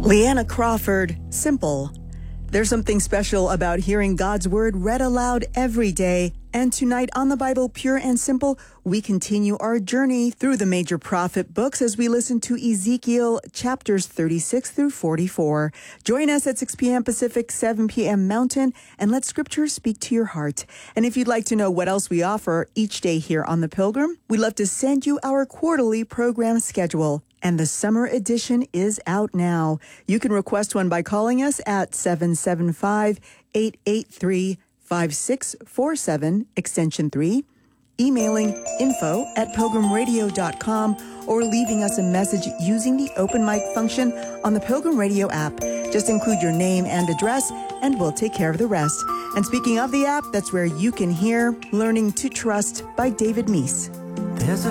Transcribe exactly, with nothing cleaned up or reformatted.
Leanna Crawford, Simple. There's something special about hearing God's Word read aloud every day. And tonight on the Bible Pure and Simple, we continue our journey through the major prophet books as we listen to Ezekiel chapters thirty-six through forty-four. Join us at six p.m. Pacific, seven p.m. Mountain, and let Scripture speak to your heart. And if you'd like to know what else we offer each day here on The Pilgrim, we'd love to send you our quarterly program schedule. And the summer edition is out now. You can request one by calling us at seven seven five, eight eight three, five six four seven, extension three, emailing info at pilgrim radio dot com, or leaving us a message using the open mic function on the Pilgrim Radio app. Just include your name and address, and we'll take care of the rest. And speaking of the app, that's where you can hear Learning to Trust by David Meese.